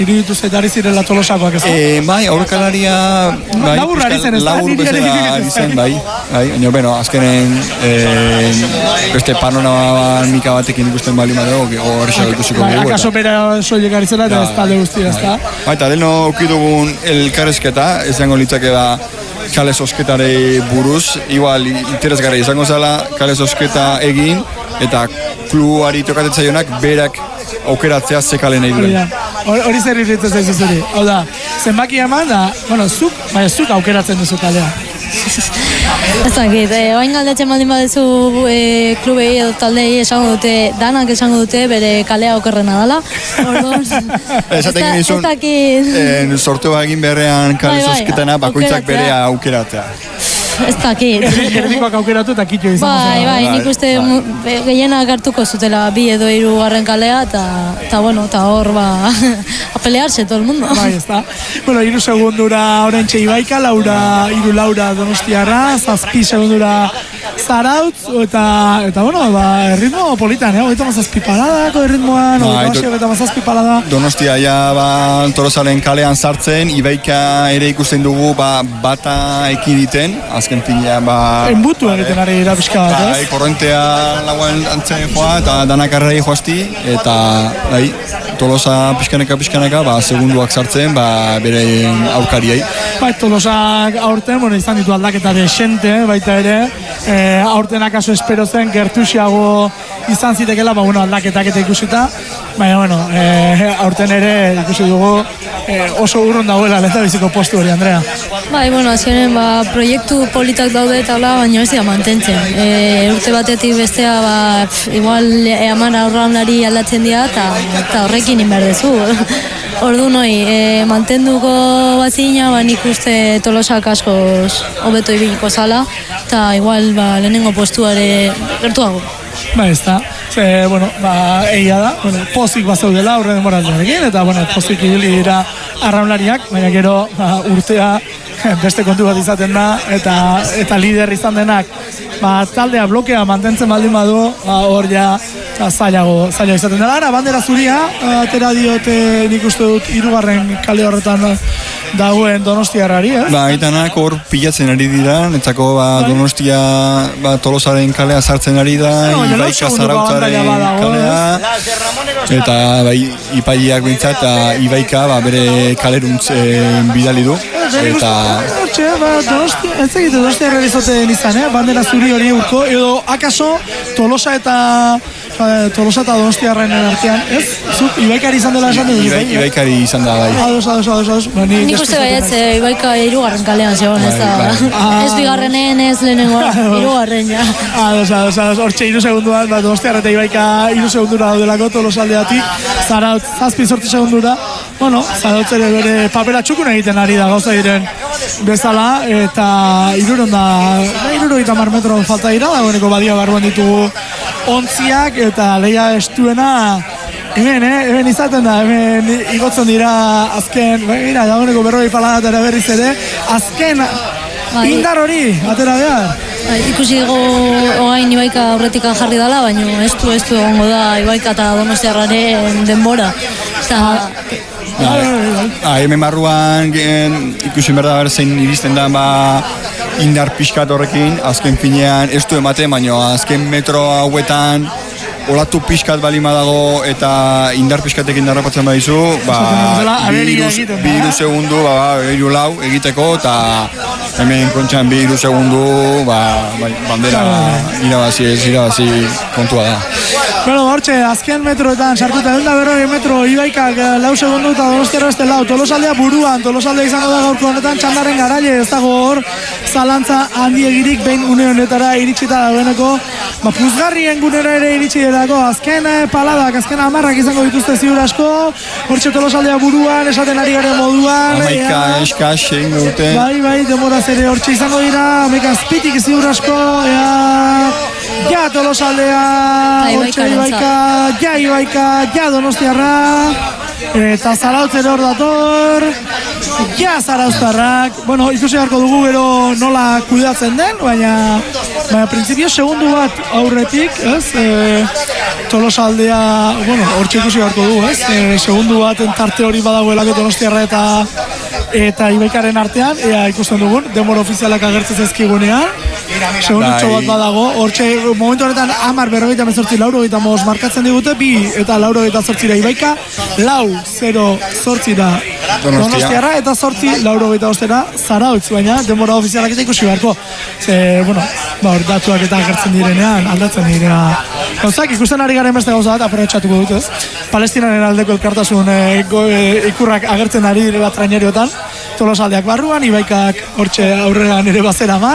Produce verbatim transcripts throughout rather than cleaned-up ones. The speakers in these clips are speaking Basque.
Iruditu zaitari zirela Tolosakoak ez da? E, bai, aurkalaria... Bai, labur ari zen ez da? Labur bezala ari zen, bai. bai. Baina, bueno, azkenen e, beste panorama mika batekin ikusten bali madego, horrexak ikusiko dugu. Akaso bera soilik ari zela eta ez talde guztia ez da? Bai, eta leheno ukidugun elkarrezketa, izango litzake da kale zozketare buruz, igual interesgarri izango zela kale zozketa egin, eta klubuari tokatetzaionak berak aukeratzea zekale nahi duen. Hori zer irritzen zaizu zuri. Hau da, zenbaki eman da, bueno, zuk, bai, zuk aukeratzen duzu kalea. Ez dakit, eh, oain galdatzen baldin badezu eh, klubei edo taldei esango dute, danak esango dute bere kalea okerrena dela. Orduan, ez dakit. Eh, sortua egin beharrean kale zozketana bakoitzak bere aukeratzea. Ez dakit. Erdikoak aukeratu eta kitio izango zen. Bai, bai, nik uste gehienak hartuko zutela bi edo hiru garren kalea, eta bueno, eta hor, ba, a pelearse todo el mundo. Bai, ez da. Bueno, iru segundura orentxe Ibaika, laura, iru laura Donostiarra, zazpi segundura Zarautz, eta, eta bueno, ba, erritmo politan, eh? Oita mazazpi paladako erritmoan, bai, oita do, mazazpi palada. Donostia, ja, ba, Tolosaren kalean sartzen, Ibaika ere ikusten dugu, ba, bata ekiditen, azken fina, ba... Enbutu egiten ari dira pixka bat, ez? Bai, korrontea lagoen antzen joa, eta danakarrei joazti, eta, bai, Tolosa pixkaneka pixkaneka, ba, segunduak sartzen, ba, bere aurkariai. Bai, Tolosak aurten, bueno, izan ditu aldaketa desente, baita ere, e, aurten akaso espero zen, gertusiago izan zitekela, ba, bueno, aldaketak eta ikusita, baina, bueno, e, aurten ere ikusi dugu e, oso urrun dagoela leheta biziko postu hori, Andrea. Bai, bueno, azkenen, ba, proiektu politak daude eta hola, baina ez dira mantentzen. E, urte batetik bestea, ba, pf, igual eaman aurraunari aldatzen dira, eta horrekin inberdezu. Ordu noi, e, mantenduko bazina, ba, nik uste Tolosak askoz hobeto ibiliko zala, eta igual, ba, lehenengo postuare gertuago. Ba, ez da. Ze, bueno, ba, egia da, bueno, pozik bazaudela aurre denboraldiarekin, eta, bueno, pozik ibili dira arraunlariak, baina gero, ba, urtea beste kontu bat izaten da, eta eta lider izan denak, ba, taldea blokea mantentzen baldin badu, ba, hor ja, zailago, zailago izaten dela. Ara, bandera zuria, atera diote nik uste dut hirugarren kale horretan dagoen Donostiarrari, ez? Ba, aitanak hor pilatzen ari dira, netzako, ba, Donostia, ba, Tolosaren kalea sartzen ari da, no, Ibaika Zarautzaren kalea, eta, ba, Ipaiak bintzat, eta Ibaika, ba, bere kaleruntz e, bidali du, eta... Hortxe, ba, Donostia, ez egite Donostia realizaten izan, eh? Bandera zuri hori urko, edo akaso Tolosa eta... Tolosa eta Donostiarren artean, ez? Zuk, Ibaikari izan dela esan dugu? Ibai, Ibaikari izan da, bai. Ados, ados, ados, ados. Ba, nik uste baietz, Ibaika hirugarren kalean zegoen, ez da. Ez bigarrenen, ez lehenengo, hirugarren, ja. Ados, ados, ados. Hortxe, hiru segunduan, ba, Donostiarra eta Ibaika hiru segundura daudelako Tolosaldeatik. Zarautz, zazpi sorti segundura. Bueno, Zarautz ere bere papera txukun egiten ari da, gauza diren bezala, eta hiruron da, hiruro eta mar metro falta dira, dagoeneko badia barruan ditugu ontziak, eta leia estuena hemen, eh, hemen izaten da, hemen igotzen dira azken, begira, dagoeneko berroi palada eta berriz ere, azken bai. Indar hori, atera behar. Bai, ikusi dugu oain Ibaika aurretikan jarri dela, baina ez du, ez du egongo da Ibaika eta Donostiarraren denbora. Eta... Ah, hemen barruan ikusi behar da behar zein iristen da, ba, indar pixkat horrekin, azken finean ez du ematen, baina azken metro hauetan olatu pixkat balima dago eta indar pixkatekin darrapatzen badizu, ba, bi iru segundu, ba, iru lau egiteko, eta hemen kontxan bi iru segundu, ba, bandera irabazi ez, irabazi kontua da. Bueno, hortxe, azken metroetan sartuta, egun da berroi metro, Ibaikak lau segundu eta Donostiarra este lau, Tolosaldea buruan, Tolosaldea izango da gaurko honetan, txandaren garaile, ez dago hor, zalantza handiegirik behin une honetara iritsita dagoeneko, ba, puzgarrien gunera ere iritsi derako, azken paladak, azken amarrak izango dituzte ziur asko, hortxe Tolosaldea buruan, esaten ari garen moduan. Amaika eskaz egin dute. Bai, bai, demoraz ere hortxe izango dira, amaika azpitik ziur asko, ea, ja Tolosaldea, hortxe Ibaika, ja Ibaika, ja Donostiarra, eta Zarautz ere hor dator, ja Zarauztarrak, bueno, ikusi beharko dugu gero nola kudeatzen den, baina baina printzipio segundu bat aurretik, ez? E, Tolosaldea, bueno, hortxe ikusi beharko dugu, ez? E, segundu baten tarte hori badagoelako Donostiarra eta eta Ibaikaren artean, ea ikusten dugun, denbora ofizialak agertzen zaizkigunean, segundutxo bat badago, hortxe momentu honetan hamar berrogeita mezortzi lauro gaita mos markatzen digute, bi eta lauro gaita zortzira Ibaika, lau, zero, zortzira Donostiarra, eta zortzi, lauro gaita ostera Zarautz, baina denbora ofizialak eta ikusi beharko. Ze, bueno, ba, hor datuak eta agertzen direnean, aldatzen direnean. Gauzak, ikusten ari garen beste gauza bat, aprobetxatuko dut, ez? Palestinaren aldeko elkartasun e, go, e, ikurrak agertzen ari direla traineriotan, Tolosaldeak barruan, Ibaikak hortxe aurrean ere bazera man,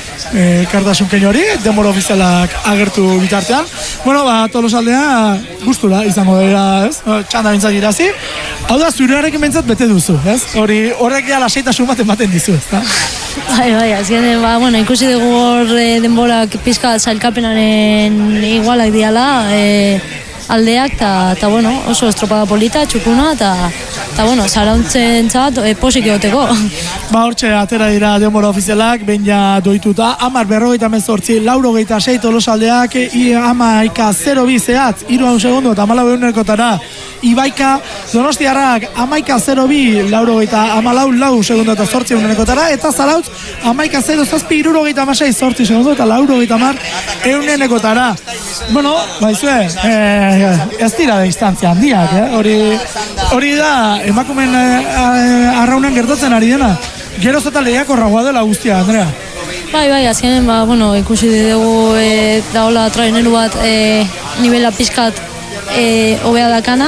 e, elkartasun keino hori, denbora ofizialak agertu bitartean. Bueno, ba, Tolosaldea gustura izango dira, ez? Txanda bintzat irazi. Hau da, zurearekin bintzat bete duzu, ez? Hori, horrek ja lasaitasun bat ematen dizu, ez da? Bai, bai, azken, ba, bueno, ikusi dugu hor e, denborak pizka zailkapenaren igualak diala, e, aldeak, eta, bueno, oso estropada polita, txukuna, eta, bueno, Zarauntzen zat, e, posik egoteko. Ba, hortxe, atera dira denbora ofizialak, behin ja doituta, hamar berrogeita mezortzi, lauro geita sei Tolosaldeak, hamaika zero bi zehatz, hiru hau segundo, eta amalau egunerkotara, Ibaika, Donostiarrak, hamaika zero bi, lauro geita amalau, lau segundo eta zortzi egunerkotara, eta Zarautz, hamaika zero zazpi, iruro geita amasei, zortzi segundo, eta lauro geita mar, egunerkotara. Bueno, baizue, eh, ez dira da distantzia handiak, eh? Hori, hori da, emakumen eh, arraunen gertatzen ari dena. Geroz eta lehiakorragoa dela guztia, Andrea. Bai, bai, azkenen, ba, bueno, ikusi dugu e, daola traineru bat e, nivela pizkat e, hobea dakana,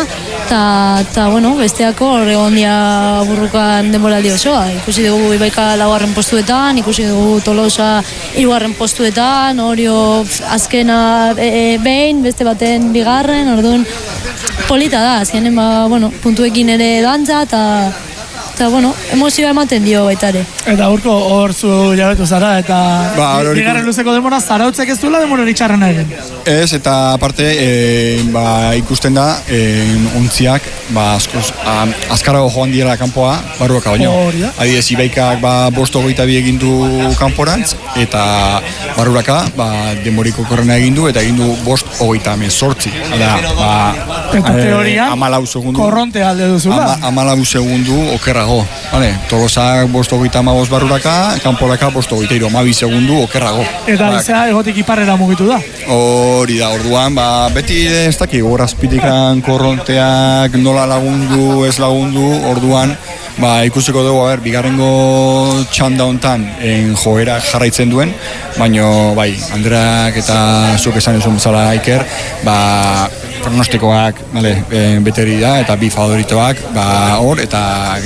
eta, bueno, besteako hor egon dia burrukan denboraldi osoa. Ikusi dugu Ibaika laugarren postuetan, ikusi dugu Tolosa hirugarren postuetan, Orio azkena e, behin, beste baten bigarren, orduan polita da, azkenen, ba, bueno, puntuekin ere dantza, eta eta, bueno, emozioa ematen dio baita ere. Eta urko hor zu jabetu zara, eta ba, bigarren luzeko demora Zarautzek ez duela demora eritxarren ere. Ez, eta aparte, e, ba, ikusten da, e, ontziak, ba, askoz, a, azkarago joan direla kanpoa, barruaka baino. Adidez, Ibaikak, ba, bost hogeita bi egin du kanporantz, eta barruraka, ba, demoriko korrena egin du, eta egin du bost hogeita mezortzi. Hala, ba, eta teorian, e, amalau segundu. Korronte alde duzula. Ama, amalau segundu, okerrago. Vale, Tolosak bost hogeita amabos barruraka, kanporaka bost hogeita iru, amabi segundu, okerrago. Eta izea egotik iparrera mugitu da. Hori da, orduan, ba, beti ez daki, gorazpitikan korronteak nola lagundu, ez lagundu, orduan, ba, ikusiko dugu, a ber, bigarrengo txanda hontan en joera jarraitzen duen, baino, bai, Andreak eta zuk esan esun bezala Iker, ba, pronostikoak, vale, beteri da, eta bi favoritoak, ba, hor, eta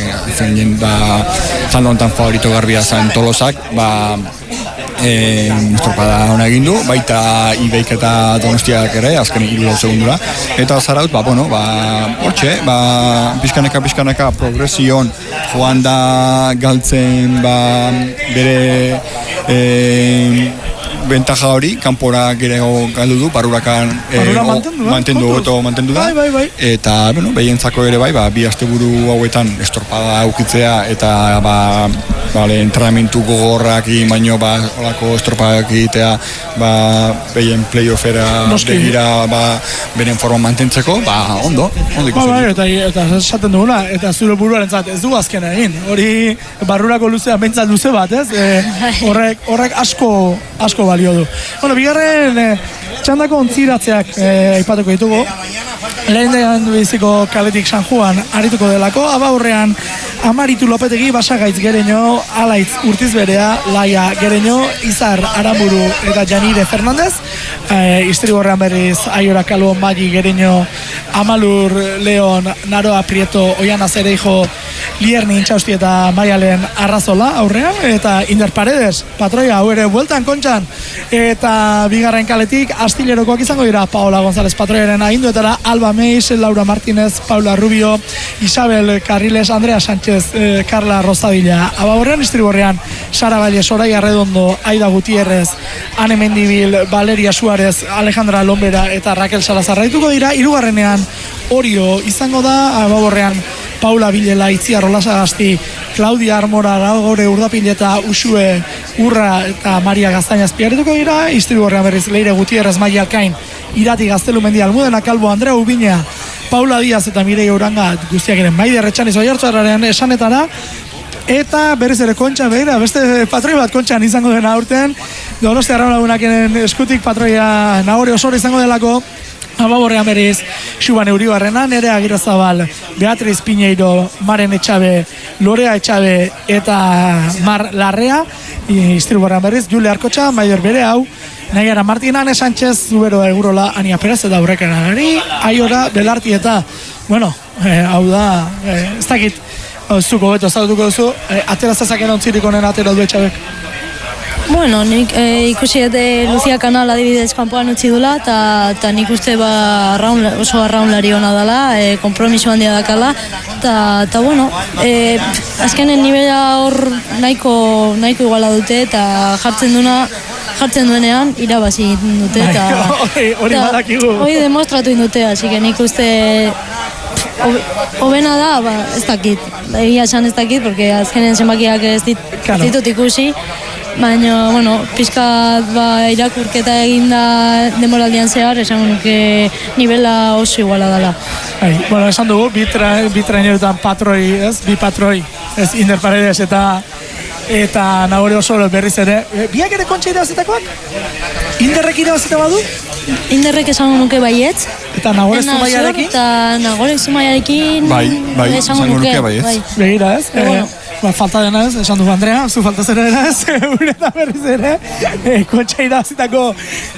zen ba, txanda hontan favorito garbia zen Tolosak, ba, E, estropada hona egin du, baita Ibaik eta Donostiak ere, azken hiru segundura. Eta Zarautz, ba, bueno, ba, hortxe, ba, pixkaneka, pixkaneka, progresion joan da galtzen, ba, bere e, bentaja hori, kanpora gerego galdu du, barrurakan e, mantendu, mantendu, oto mantendu da. Bai, bai, bai. Eta, bueno, behientzako ere bai, ba, bi asteburu hauetan estropada aukitzea, eta, ba, Vale, entrenamentu gogorrak baino ba holako estropadak egitea, ba behien playoffera begira, ba beren forma mantentzeko, ba ondo, ondo ikusten. Ba, eta eta esaten duguna, eta zure buruarentzat ez du azkena egin. Hori barrurako luzea bentzat luze bat, ez? E, horrek horrek asko asko balio du. Bueno, bigarren e, txandako ontziratzeak e, aipatuko ditugu. Lehen degan biziko kaletik San Juan arituko delako, abaurrean Amaritu Lopetegi, Basagaitz Gereño, Alaitz Urtiz Berea, Laia Gereño, Izar Aramburu eta Janire Fernandez, e, Istrigorrean berriz Aiora Kalbo, Magi Gereño, Amalur Leon, Naroa Prieto, Oiana Zereijo, Lierni Intxausti eta Maialen Arrazola aurrean, eta Inder Paredes, patroia hau ere bueltan kontxan, eta bigarren kaletik Astilerokoak izango dira Paola González patroiaren aginduetara, Alba Meis, Laura Martínez, Paula Rubio, Isabel Carriles, Andrea Sánchez, eh, Carla Rosadilla, ababorrean Istriborrean, Sara Valle, Soraya Redondo, Aida Gutierrez, Ane Mendibil, Valeria Suárez, Alejandra Lombera eta Raquel Salazar raituko dira, hirugarrenean Orio izango da, ababorrean Paula Bilela, Itziar Olasagasti, Claudia Armora, Gaugore Urdapileta, Usue Urra eta Maria Gaztaina azpiarrituko dira, istribu horrean berriz Leire Gutierrez, Maia Alkain, Irati Gaztelu Mendi, Almudena Kalbo, Andrea Ubina, Paula Diaz eta Mireia Uranga guztiak eren Maider Retxaniz Oiartzarraren esanetara, eta berriz ere Kontxan begira, beste patroi bat Kontxan izango dena aurten, Donostia Arraunlagunakenen eskutik patroia Nagore Osoro izango delako, Ababorrean berriz, Xuban Euribarrena, Nerea Agirazabal, Beatriz Piñeiro, Maren Etxabe, Lorea Etxabe eta Mar Larrea, istribuarrean berriz, Jule Arkotxa, Maider bere hau, Naiara Martina, Ane Sánchez, Zubero Egurola, Ania Perez eta Aurrekanari, Aiora Belarti eta, bueno, eh, hau da, eh, ez dakit, zuko beto zautuko duzu, eh, atera zazaken ontzirik honen atera du Etxabek. Bueno, nik e, ikusi eta Lucia Kanal adibidez kanpoan utzi dula, eta nik uste ba, arraun, oso arraunlari hona dela, e, kompromiso handia dakala, eta, bueno, e, azkenen nivela hor nahiko, nahiko iguala dute, eta jartzen duna, jartzen duenean irabazi dute, eta hori badakigu. Hori demostratu indute, así que nik uste hobena da, ba, ez dakit, egia esan ez dakit, porque azkenen zenbakiak ez dit, claro. ditut ikusi, baina, bueno, pixkat ba, irakurketa eginda demoraldian zehar, esango nuke nivela oso iguala dela. Bai, bueno, esan dugu, bi trainerutan patroi, ez, bi patroi, ez, Inder Paredes eta eta Nagore Osoro berriz ere. Biak ere Kontxa irabazitakoak? Inderrek irabazita badu? Inderrek esango nuke baietz. Eta Nagore Zumaiarekin? Eta Nagore Zumaiarekin bai, bai, esango nuke baietz. Bai. Begira ez? Pero, bueno, ba, falta dena ez, esan dugu Andrea, zu falta zera dena ez, gure eta berriz ere, e, Kontxa irabazitako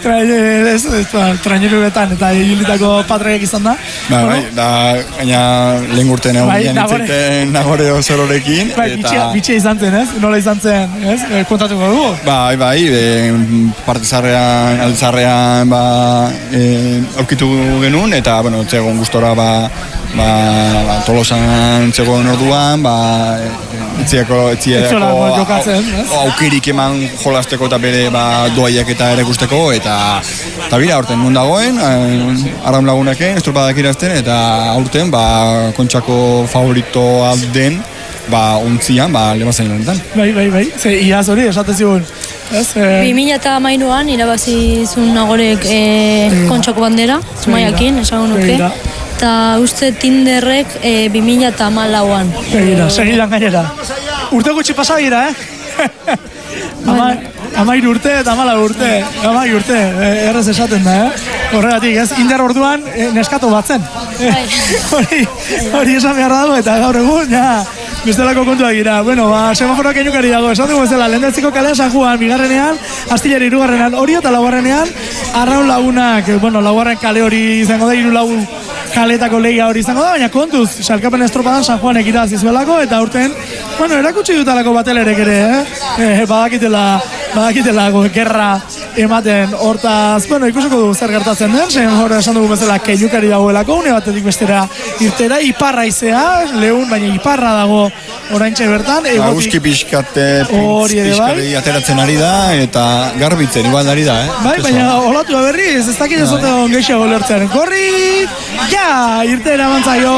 traineruetan eta hilitako patroiak izan da. Ba, bai, da, gaina lehen urte nehu bai, gian itzaiten Nagore Osororekin. Bai, bitxia, bitxia izan zen ez, nola izan zen, ez, e, kontatuko dugu. Bai, bai, e, parte zarrean, altzarrean, ba, e, aurkitu genuen, eta, bueno, txegon gustora, ba, ba, ba Tolosan txegon orduan, ba, etziako, etziako aukerik eman jolasteko eta bere ba, doaiak eta ere guzteko, eta eta bira, aurten nun dagoen, Arraun Lagunaken, estropadak irazten, eta aurten, ba, Kontxako favoritoa den, ba, ontzian, ba, lebazain honetan. Bai, bai, bai, ze, iaz hori, esate zigun. bi mila eta hamairuan irabazi zuen Nagorek e, Kontxako bandera, Zumaiakin, esango nuke. Eta uste Tinderrek e, bi mila eta hamalauan. Begira, segidan gainera. Urte gutxi pasa dira, eh? Ama, amairu urte eta amalau urte. Amai urte, errez esaten da, eh? Horregatik, ez, Inder orduan e, neskato batzen. Hori, hori esan behar dago eta gaur egun, ja, bestelako kontuak gira. Bueno, ba, semaforoak einukari dago, esan dugu bezala, lehendatziko kalean San Juan, bigarrenean, Astillero hirugarrenean hori eta laugarrenean, Arraun Lagunak, bueno, laugarren kale hori izango da, hiru lau kaletako lehia hori izango da, baina kontuz, salkapen estropadan San Juanek irabazi zuelako, eta aurten, bueno, erakutsi dutalako batelerek ere, eh? eh badakitela, badakitela gerra ematen, hortaz, bueno, ikusiko dugu zer gertatzen den, zen hori esan dugu bezala keinukari dagoelako, une batetik bestera irtera, iparra izea, lehun, baina iparra dago oraintxe bertan. Aguzki pixkate, pixkari ateratzen ari da, eta garbitzen igual ari da, eh? Bai, baina olatu berriz, ez dakit ez ote on gehiago lertzen. Korri, ja, irtera mantzaio,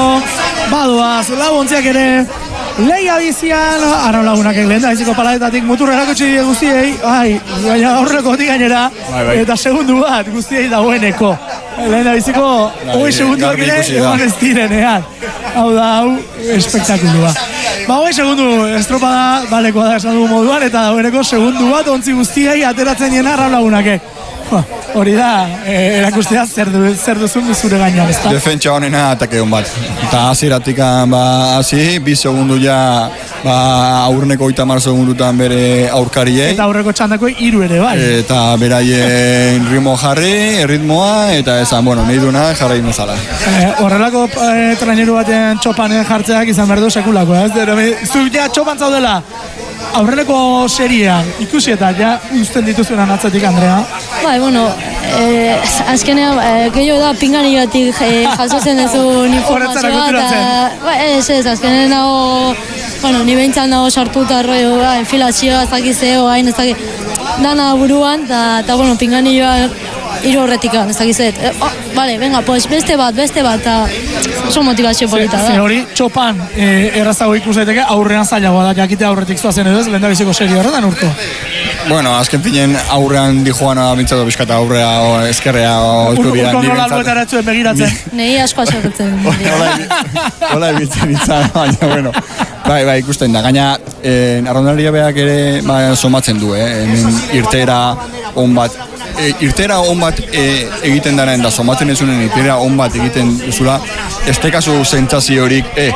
badoaz, labontziak ere, Leia bizian, Arraun Lagunak lehen da, iziko paladetatik muturra erakutsi guztiei, ai, baina aurreko gotik gainera, bai, bai. Eta segundu bat guztiei dagoeneko. Lehen da biziko, hoi segunduak ere, eman ez direnean. Hau da, hau, espektakulua. Ba, hoi segundu, estropada, balekoa da esan dugu moduan, eta dagoeneko segundu bat ontzi guztiei ateratzen jena Arraun Lagunakek. Hori da, eh, erakustea zer, du, zer duzun zure gainean, ez da? Defentsa honena atake hon bat. Eta hasieratik ba, hasi, bi segundu ja ba, aurreneko oita mar segundutan bere aurkariei. Eta aurreko txandako hiru ere, bai. Eta beraien ritmo jarri, ritmoa, eta esan, bueno, nahi duna jarri nezala. Eh, horrelako eh, traineru baten txopanen jartzeak izan behar du sekulako, ez? Zu ja txopan zaudela, aurreneko seriean, ikusi eta ja uzten dituzuenan atzetik, Andrea. Bai, bueno, eh, azkenean, eh, gehiago da pingani batik eh, jasotzen duzun informazioa, eta, ba, ez, ez, azkenean nago, bueno, ni behintzat nago sartuta rollo, ba, enfilazioa, ez dakizeo, hain, ez dakizeo, dana buruan, eta, bueno, pingani joa hiru horretik, ez dakizet. Eh, oh, vale, venga, pues beste bat, beste bat, eta oso motivazio polita da. Ze hori, txopan eh, errazago ikus daiteke, aurrean zailagoa da, jakite aurretik zoazen edo ez, lehen da biziko serio horretan urko. Bueno, azken finen aurrean dijoana bintzatu bizkata aurrea, o, eskerrea, oiko bira. Urko nola alboetara etzuen begiratzen. Nei asko asortzen. Hola ebitzen izan, baina, bueno. Bai, bai, ikusten da. Gaina, eh, arraunlaria beak ere ba, somatzen du, eh? Hemen irtera on bat, e, irtera on bat e, egiten daren da, somatzen ez unen irtera on bat egiten duzula, ez tekazu zentzaziorik, eh,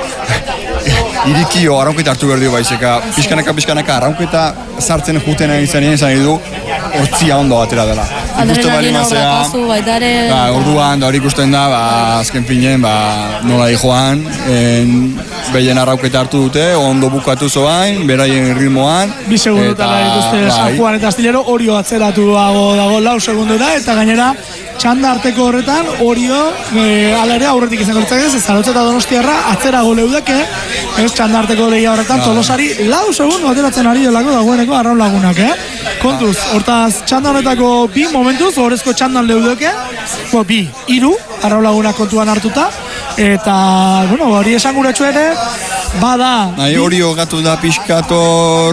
irikio arraunketa hartu behar dio baizeka, pixkanaka, pixkanaka, arraunketa sartzen juten egin izan du, hortzia ondo batera dela. Adrenalina horrakazu, baita ere... Ba, orduan, da hori ikusten da, ba, azken finen, ba, nola di joan, en, behien arrauketa hartu dute, ondo bukatu zoain, beraien ritmoan. Bi segundutara ikuste San Juan eta Astillero, Orio atzeratu dago, dago lau segundura, eta gainera, txanda arteko horretan, Orio, e, ala ere aurretik izango litzak ez, Zarautz eta Donostiarra, atzerago leudeke, ez, txanda arteko lehia horretan, Tolosari, lau segundu ateratzen ari delako dagoeneko arraun lagunak, eh? Kontuz, hortaz, txanda honetako bi momentuz, horrezko txandan leudeke, bo, bi, iru, arraun lagunak kontuan hartuta, eta, bueno, hori esan guretxu ere, bada... Nahi hori hogatu da pixkator...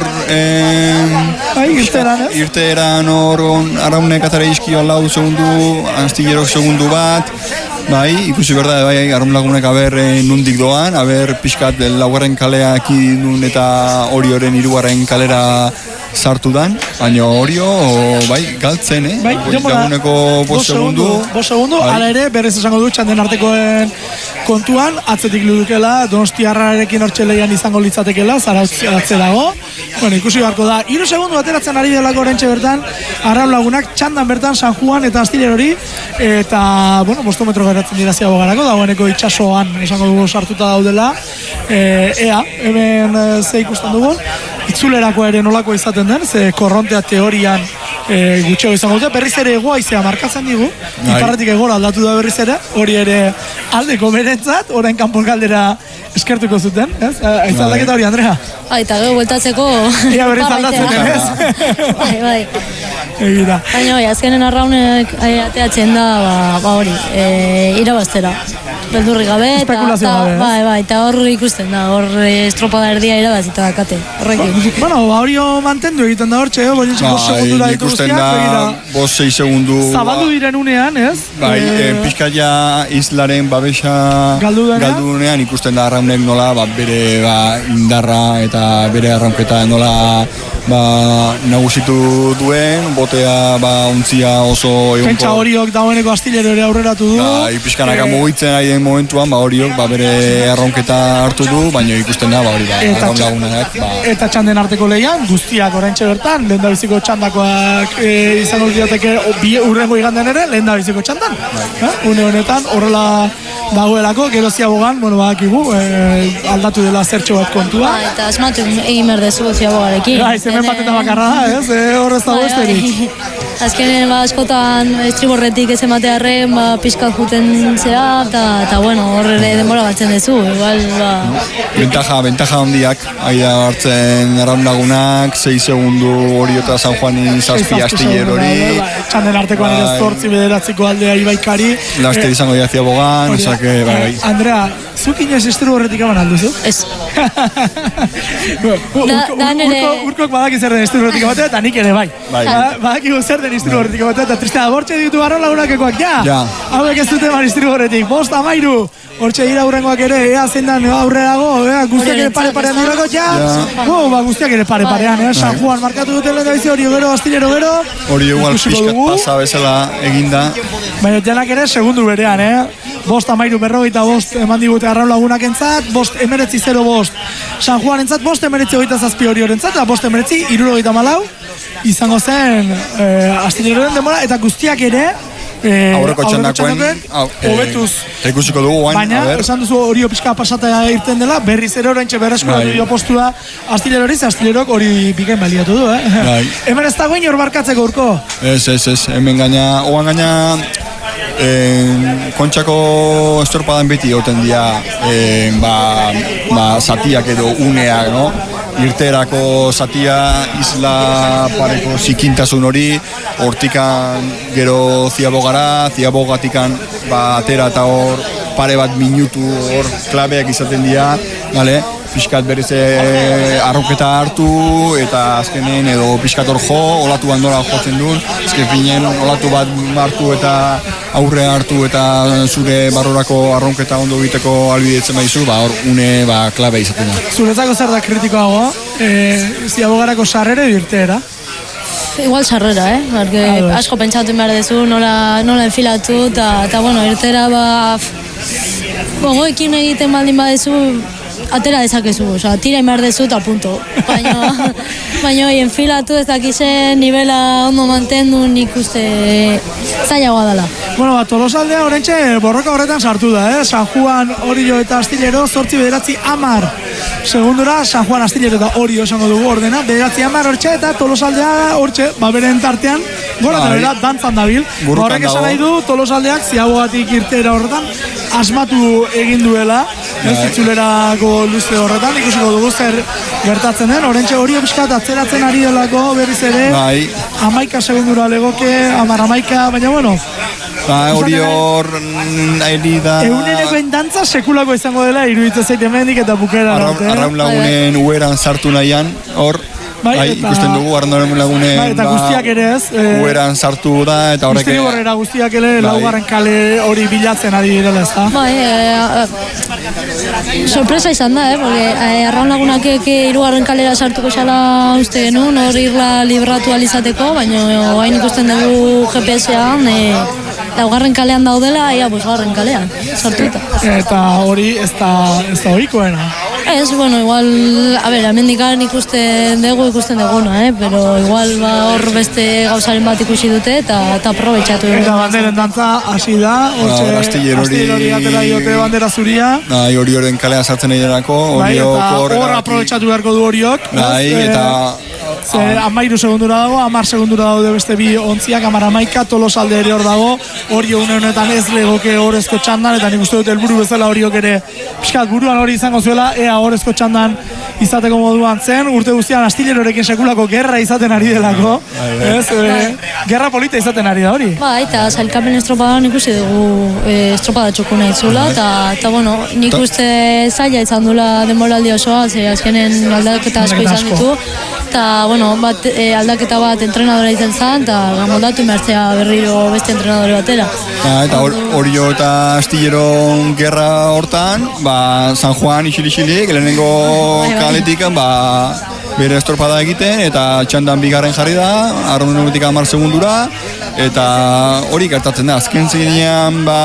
Bai, irteeran, ez? Irteeran hor arraunek atara izkio lau segundu, Astillero segundu bat, bai, ikusi berda, bai, arraun lagunek aber nundik doan, aber pixkat laugarren kaleak idun eta hori horren hirugarren kalera sartu dan, baina Orio, bai, galtzen, eh? Bai, laguneko bost segundu. Bost segundu, ala ere, berrez esango du, txanden artekoen kontuan, atzetik ludukela, Donostiarrarekin hortxe lehian izango litzatekela, Zarautz atze dago. Bueno, ikusi beharko da, hiru segundu ateratzen ari delako orentxe bertan, arraun lagunak, txandan bertan, San Juan eta Astillerori, eta, bueno, bostometro geratzen dira ziago garako, dagoeneko itxasoan, esango dugu sartuta daudela, e, ea, hemen e, ze ikusten dugun, itzulerako ere nolako izaten den, ze korrontea teorian e, gutxego izango dute, berriz ere egoa izea markatzen digu, iparretik egora aldatu da berriz ere, hori ere aldeko berentzat, orain kanpon galdera eskertuko zuten, ez? Aiz aldaketa hori, Andrea? Bai, eta gero bueltatzeko... Ia berriz aldatzen, ez? Bai, bai. Egira. Baina, bai, azkenen arraunek ateatzen da, ba, ba hori, e, irabaztera. Beldurri gabe, eta, Espekulazio gabe, ez? Bai, bai, eta hor ikusten da, hor estropada erdia irabazita dakate, horrekin. Bueno, ba hori mantendu egiten da hortxe, boi, bost segundura ditu guztiak, begira. Bost, sei segundu... Zabaldu diren unean, ez? Bai, e, pixkaia islaren babesa galdu denean, ikusten da arraunek nola, ba, bere ba, indarra eta bere arraunketa nola ba, nagusitu duen, botea ba, untzia oso egonko. Pentsa Horiok dagoeneko Astillero ere aurreratu du. Ba, pixkanaka e... mugitzen ari den momentuan, ba, Horiok ba, bere arraunketa hartu du, baina ikusten da, ba, hori ba, arraun lagunak. Ba. Eta txanden arteko lehian, guztiak oraintxe bertan, lehen da biziko txandakoak e, izango diateke urrengo igandean ere, lehen da biziko txandan. Eh? Une honetan, horrela dagoelako, gero ziabogan, bueno, badakigu, e, aldatu dela zertxo bat kontua. Ba, eta asmatu egin berdezu ziabogarekin. Bai, zemen bat eta bakarra da, ez? E, horrez dago esterik. Azkenen, ba, askotan estriborretik ez ematearren, ba, pixka juten zera, eta, bueno, horre denbora batzen dezu, igual, ba... Bentaja, bentaja handiak, aida hartzen arraun lagunak, sei segundu Orio eta San Juanin zazpi Astillero hori. Txanden artekoan ere zortzi bederatziko aldea Ibaikari. Laster izango dira ziabogan, esake, bai, bai. Andrea, zuk inoiz estriborretik eman alduzu? Ez. Urkok badaki zer den estriborretik ematea, eta nik ere bai. Badaki zer den estriborretik ematea, eta tristea, bortxe ditu arraun lagunakekoak, ja! Hauek ez dute eman estriborretik, bost amairu! Hortxe dira aurrengoak ere, ea zendan aurrerago, ea guztiak ere pare-parean dirako, ja! Wow, ba, guztiak ere pare-parean, eh? San Juan markatu duten lehen da bizi, Orio gero, Astillero gero. Orio igual pixkat pasa bezala eginda. Baina denak ere, segundu berean, eh? Bost amairu berrogeita bost eman digute arraun lagunak entzat, bost emeretzi zero bost San Juan entzat, bost emeretzi hogeita zazpi Orio entzat, eta bost emeretzi irurogeita malau izango zen eh, Astilleroren denbora, eta guztiak ere Eh, aurreko txandakoen hobetuz eh, ikusiko dugu guain, baina esan duzu Orio pixka pasata irten dela, berriz ere oraintxe berreskura dio postua Astillerori, Astillerok hori biken baliatu du, eh? Bai. Hemen ez dagoen hor barkatzeko urko? Ez, ez, ez, hemen gaina, oan gaina eh, kontxako estorpadan beti goten dira eh, ba, ba, zatiak edo uneak, no? Irterako zatia, isla pareko zikintasun hori, hortikan gero ziabogara, ziabogatikan ba, atera eta hor pare bat minutu hor klabeak izaten dira, bale? Piskat berez arroketa hartu eta azkenen edo piskat hor jo, olatu bandora jotzen duen, azken finen olatu bat hartu eta aurre hartu eta zure barrorako arronketa ondo egiteko albidetzen baizu, ba hor une ba, klabe izaten da. Zuretzako zer da kritikoago, e, ziabogarako sarrere dirteera? Igual sarrera, eh? Porque asko pentsatu behar dezu, nola, nola enfilatu, eta, bueno, irtera, ba, gogoekin egiten baldin badezu, atera dezakezu, oza, tira behar dezu eta punto. Baina, baina enfilatu ez dakizen nivela ondo mantendu nik uste zailagoa dela. Bueno, ba, Tolosaldea horrentxe borroka horretan sartu da, eh? San Juan, Orio eta Astillero, zortzi bederatzi amar. Segundura, San Juan, Astillero eta Orio esango dugu ordena, bederatzi amar hortxe eta Tolosaldea hortxe, ba, beren tartean, gora eta bera, dantzan dabil. Horrek esan nahi du, Tolosaldeak ziagoatik irtera horretan, asmatu egin duela, ez itzulerako luze horretan, ikusiko dugu zer gertatzen den, horrentxe Orio pixkat atzeratzen ari delako berriz ere, amaika segundura legoke, amar amaika, baina bueno, ba, hori hor nahi da... Egunenekoen dantza sekulako izango dela, iruditzen zaite mendik eta bukera. Arraun lagunen ueran sartu nahian, hor, bai, ikusten dugu, arraun lagunen... Bai, eta guztiak ere ez. Ueran sartu da, eta horrek... Guzti horrera guztiak ere, laugarren kale hori bilatzen ari direla ez da. Bai, sorpresa izan da, eh, porque arraun lagunak hirugarren kalera sartuko xala uste genuen, hor irla libratu alizateko, baina hain ikusten dugu G P S-ean, laugarren kalean daudela, ia bosgarren kalean, sartuta. Eta hori ez da, ez da horikoena. Ez, bueno, igual, a ber, amendikan ikusten dugu, ikusten duguna, eh? Pero igual ba, hor beste gauzaren bat ikusi dute eta eta aprobetxatu. Eta banderen dantza hasi da, hortxe, Astillero hori atera diote bandera zuria. Bai, hori horren kalean sartzen nahi denako, bai, eta hor aprobetxatu beharko du horiok. Bai, eta... Ze amairu segundura dago, amar segundura daude beste bi ontziak, amar amaika, Tolosalde ere hor dago, hori une honetan ez legoke horrezko txandan, eta nik uste dut helburu bezala horiok ere pixkat buruan hori izango zuela, ea horrezko txandan izateko moduan zen, urte guztian Astillerorekin sekulako gerra izaten ari delako, ez? E, gerra polita izaten ari da hori. Ba, eta zailkapen estropadan ikusi dugu e, estropada txuku nahi zula, eta, bueno, nik uste zaila izan dula denboraldi osoa, ze azkenen aldaketa asko izan ditu, eta, bueno, bat, e, aldaketa bat entrenadora izan zen, eta moldatu imertzea berriro beste entrenadore batera. Ba, eta Orio eta Astillero gerra hortan, ba, San Juan isili-isilik, lehenengo kaletikan, ba, bere estropada egiten, eta txandan bigarren jarri da, arronetik hamar segundura, eta hori gertatzen da, azken zinean, ba,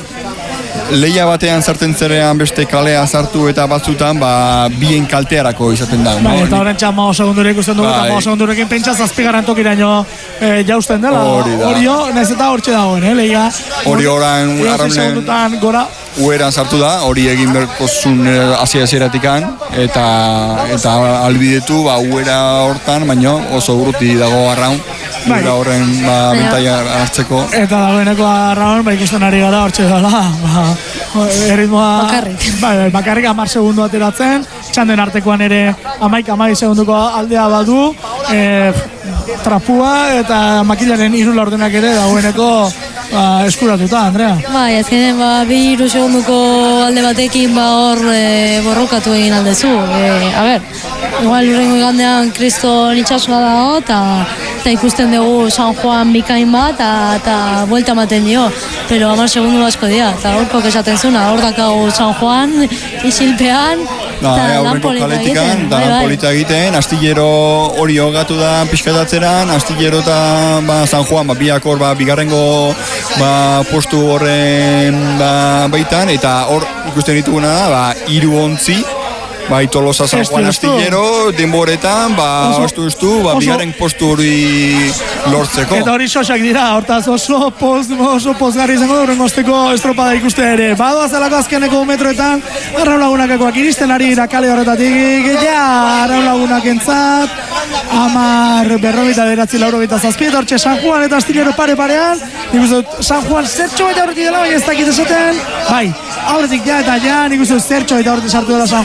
lehia batean sartzen zerean beste kalea sartu eta batzutan ba, bien kaltearako izaten da. Bai, eta horren txama segundure ikusten dugu, eta bai. Segundurekin pentsa zazpigarren tokiraino e, jausten dela. Horio, nahiz eta hortxe dagoen, eh, lehia. Hori horan, arraunen, gora. Ueran sartu da, hori egin berkozun asia-asiaratikan, eta, eta albidetu, ba, uera hortan, baino oso urruti dago arraun. Bai. Horren ba, bentaia hartzeko. Eta dagoeneko arraun, ba, ikusten ari gara hortxe dela, ba, erritmoa... Bakarrik. Bai, bakarrik amar segundu ateratzen, txanden artekoan ere amaik amai segunduko aldea badu, e, trapua eta makilaren irula ordenak ere dagoeneko ba, eskuratuta, Andrea. Bai, azkenen, ba, bi iru segunduko alde batekin ba, hor e, borrokatu egin aldezu. E, a ber, igual urrengo igandean Kriston itxasua dago, eta ikusten dugu San Juan bikain bat, eta buelta ematen dio. Pero hamar segundu asko dira, eta horko esaten zuna, hor dakago San Juan, isilpean, eta lan polita egiten. Eta lan polita egiten, Astillero hori hogatu da pixkatatzeran, Astillero eta ba, San Juan, ba, biak hor, ba, bigarrengo ba, postu horren ba, baitan, eta hor ikusten dituguna da, ba, hiru ontzi, bai, Tolosa, San Juan, Astillero, denboretan, ba, ostu-ostu, ba, bigarren postu hori lortzeko. Eta hori sosak dira, hortaz oso poz, oso pozgarri izango duren gozteko estropada ikuste ere. Badoa zelako azkeneko metroetan, arraun lagunakekoak iristen ari dira kale horretatik, ja, arraun lagunak entzat, amar berrobita beratzi laurogita zazpiet, hortxe San Juan eta Astillero pare-parean, nik uste dut San Juan zertxo eta horretik dela, baina ez dakit esaten, bai, aurretik ja eta ja, nik uste dut zertxo eta horretik sartu dela San Juan,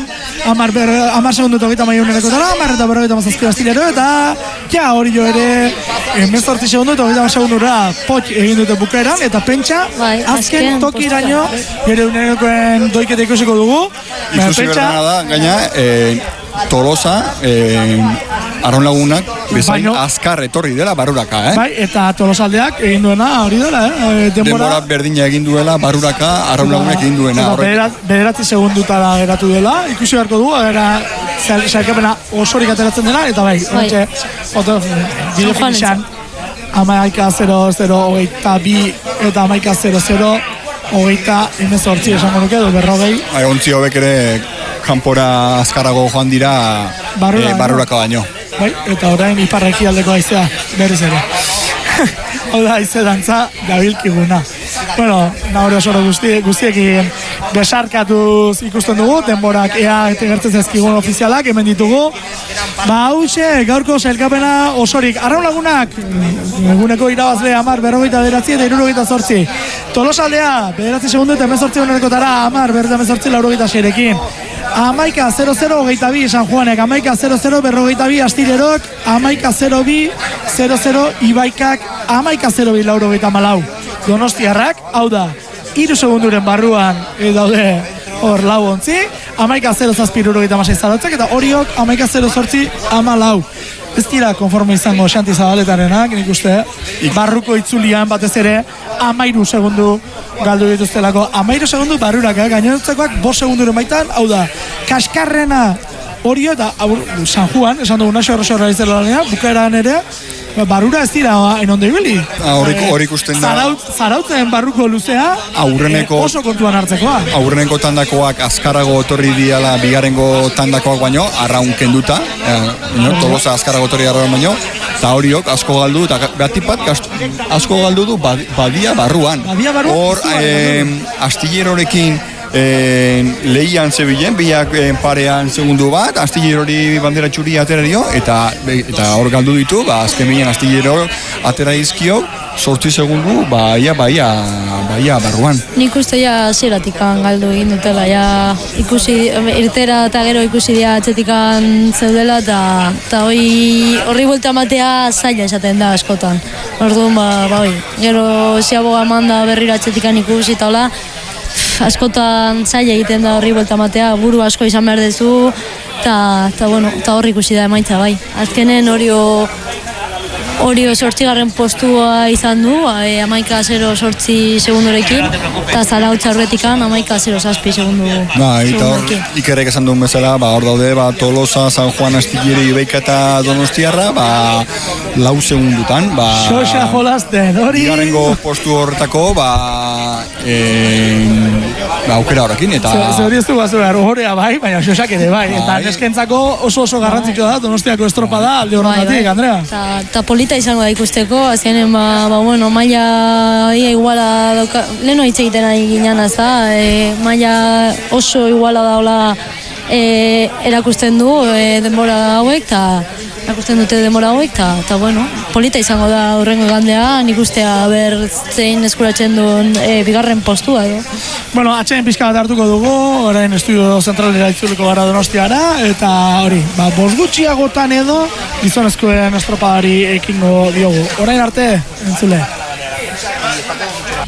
amar, ber, amar segundu eta hogeita maioneneko dara, amar eta berrogeita mazazpi astilero, eta ja hori jo ere emezortzi segundu eta hogeita segundura pot egin dute bukaeran, eta pentsa, bai, azken tokiraino, gero unenekoen doiketa ikusiko dugu. Ikusi berdana da, gaina, eh, Tolosa, eh, Arraun Lagunak, bezain Baino, azkar etorri dela baruraka, eh? Bai, eta Tolosaldeak egin duena hori dela, eh? Denbora, Denbora berdina egin duela baruraka, Arraun Lagunak egin duena. Eta bederat, bederatzi segundutara geratu dela, ikusi beharko du, era zailkapena osorik ateratzen dela, eta bai, Bai. ontxe, oto, bide finixan, amaika zero zero hogeita bi eta amaika zero zero hogeita emezortzi esango nuke, edo berrogei. Bai, ontzi hobek ere kanpora azkarago joan dira Barrura, eh, baruraka baino. Bai, eta orain iparreki aldeko haizea, berriz ere. Hau da, haize dantza gabilkiguna. Bueno, nahore osoro guzti, guztiekin besarkatuz ikusten dugu, denborak ea eta gertzen zezkigun ofizialak, hemen ditugu. Ba, hause, gaurko sailkapena osorik. Arraun Lagunak, eguneko irabazle amar, berrogeita beratzi eta irurogeita zortzi. Tolosaldea, bederatzi segundu eta emezortzi honekotara, amar, berrogeita emezortzi, laurogeita seirekin. Amaika zero zero hogeita bi San Juanek, amaika zero zero berrogeita bi Astirerok, amaika zero bi zero zero Ibaikak, amaika zero bi laurogeita malau. Donostiarrak, hau da, hiru segunduren barruan e, daude hor lau ontzi, amaika zero zazpi irurogeita masai zaratzak, eta horiok amaika zero zortzi ama lau. Ez dira konforme izango Xanti Zabaletarenak, nik uste, barruko itzulian batez ere amairu segundu galdu dituztelako. Amairu segundu barrurak, eh? Gainonotzekoak bost segunduren baitan, hau da, kaskarrena horio eta abur, San Juan, esan dugu naxo horro izela lanean, bukaeran ere, barrura ez dira enonde ibili. Hor ikusten da. Zaraut, zarautzen barruko luzea Aurreneko, eh, oso kontuan hartzekoa. Aurreneko tandakoak azkarago etorri diala bigarengo tandakoak baino, arraun kenduta, eh, no, Tolosa azkarago etorri arraun baino, eta horiok asko galdu, eta behatipat asko galdu du badia barruan. Badia barruan? Hor, eh, astillerorekin Eh, lehian zebilen, biak eh, parean segundu bat, astillerori bandera txuri atera dio, eta, eta hor galdu ditu, ba, azken bilen astillero atera izkio, sortzi segundu, baia, baia, baia barruan. Nik uste ja zeratikan galdu egin dutela, ja ikusi, irtera eta gero ikusi dia atzetikan zeudela, eta, eta hori, horri buelta matea zaila esaten da askotan. Orduan, ba, ba hoi, gero ziaboga manda berriro atzetikan ikusi eta hola, askotan zaila egiten da horri buelta matea, buru asko izan behar dezu, eta bueno, horri ikusi da emaitza bai. Azkenen horio Orio sortzigarren postua izan du, e, amaika zero sortzi segundorekin, eta Zarautza horretikan amaika zero zazpi segundu ba, segundorekin. Ikerrek esan duen bezala, ba, hor daude, ba, Tolosa, San Juan, Astillero, Ibaika eta Donostiarra, ba, lau segundutan, ba... Xoxa jolazten, hori... Bigarrengo postu horretako, ba... E, ba, aukera horrekin, eta... Ze hori ez du bazu behar, horrea bai, baina xoxak ere bai, eta neskentzako oso oso garrantzitsua da, Donostiako estropa da, alde horretatik, Andrea. Eta polita izango da ikusteko, azkenen, ba, ba, bueno, maila ia iguala dauka, leheno hitz egiten ari ginen aza, e, maila oso iguala daula e, erakusten du e, denbora hauek, eta erakusten dute denbora hauek, eta, bueno, polita izango da horrengo gandea, nik ustea ber zein eskuratzen duen e, bigarren postua, edo. Bueno, atxeen pixka bat hartuko dugu, orain estudio zentralera itzuliko gara Donostiara, eta hori, ba, bost gutxiagotan edo, gizonezkoen estropadari ekingo diogu. Orain arte, entzule.